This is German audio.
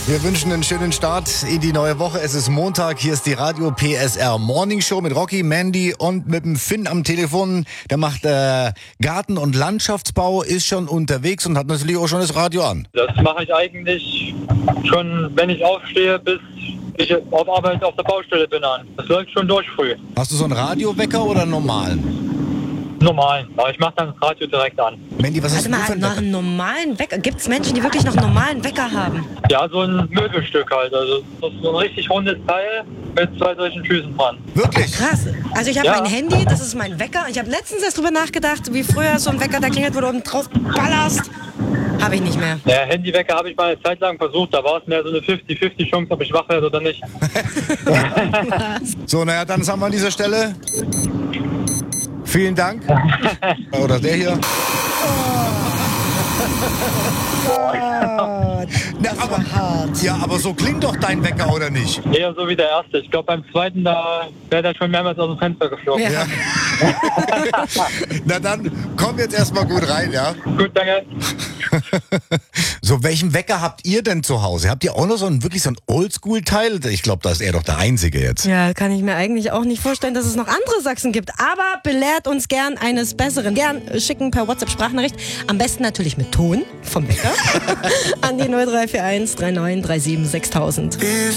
Wir wünschen einen schönen Start in die neue Woche. Es ist Montag, hier ist die Radio PSR Morning Show mit Rocky, Mandy und mit dem Finn am Telefon. Der macht Garten- und Landschaftsbau, ist schon unterwegs und hat natürlich auch schon das Radio an. Das mache ich eigentlich schon, wenn ich aufstehe, bis ich auf Arbeit auf der Baustelle bin an. Das läuft schon durch früh. Hast du so einen Radiowecker oder einen normalen? Normal, aber ich mache dann das Radio direkt an. Mandy, was hast Warte du für mal, einen noch Wecker? einen normalen Wecker? Gibt es Menschen, die wirklich noch einen normalen Wecker haben? Ja, so ein Möbelstück halt. Also das ist so ein richtig rundes Teil mit 2 solchen Füßen dran. Wirklich? Krass. Also ich habe Ja. mein Handy, das ist mein Wecker. Ich habe letztens erst drüber nachgedacht, wie früher so ein Wecker, der klingelt, wo du oben drauf ballerst. Habe ich nicht mehr. Ja, Handywecker habe ich mal eine Zeit lang versucht. Da war es mehr so eine 50-50 Chance, ob ich wach werde oder nicht. So, naja, dann haben wir an dieser Stelle. Vielen Dank. Oder der hier. Das war hart. Ja, aber so klingt doch dein Wecker, oder nicht? Eher so wie der erste. Ich glaube, beim zweiten, da wäre der schon mehrmals aus dem Fenster geflogen. Ja. Na dann, komm jetzt erstmal gut rein, ja? Gut, danke. So, welchen Wecker habt ihr denn zu Hause? Habt ihr auch noch so ein Oldschool-Teil? Ich glaube, da ist er doch der Einzige jetzt. Ja, kann ich mir eigentlich auch nicht vorstellen, dass es noch andere Sachsen gibt. Aber belehrt uns gern eines Besseren. Gern schicken per WhatsApp-Sprachnachricht. Am besten natürlich mit Ton vom Wecker an die 0341 39 37 6000.